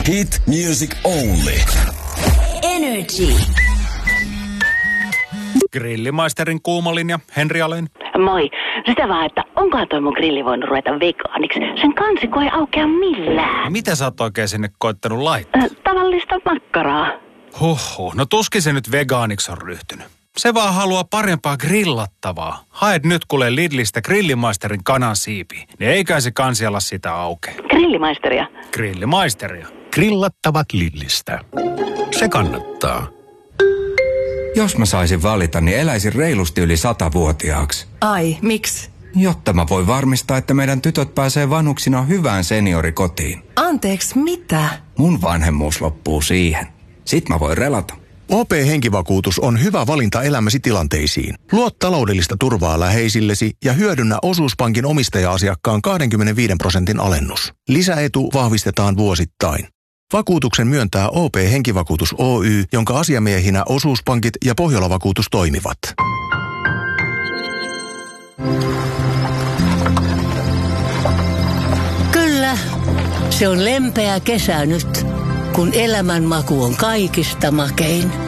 Hit music only. Energy. Grillimaisterin kuumalinja, Henri Alén. Moi. Sitä vaan, että onkohan toi mun grilli voinut ruveta vegaaniksi? Sen kansi ei aukea millään. Mitä sä oot oikein sinne koittanut laittaa? Tavallista makkaraa. Huhhuh, no tuskin se nyt vegaaniksi on ryhtynyt. Se vaan haluaa parempaa grillattavaa. Haet nyt kuule Lidlistä Grillimaisterin kanansiipi. Niin eikä se kansi ala sitä aukeaa. Grillimaisteria. Grillimaisteria. Grillattavat Lidlistä. Se kannattaa. Jos mä saisin valita, niin eläisin reilusti yli 100-vuotiaaksi. Ai, miksi? Jotta mä voin varmistaa, että meidän tytöt pääsee vanhuksina hyvään seniorikotiin. Anteeksi, mitä? Mun vanhemmuus loppuu siihen. Sit mä voin relata. OP-henkivakuutus on hyvä valinta elämäsi tilanteisiin. Luo taloudellista turvaa läheisillesi ja hyödynnä osuuspankin omistaja-asiakkaan 25% alennus. Lisäetu vahvistetaan vuosittain. Vakuutuksen myöntää OP-henkivakuutus Oy, jonka asiamiehinä osuuspankit ja Pohjola-vakuutus toimivat. Kyllä, se on lempeä kesä nyt, kun elämänmaku on kaikista makein.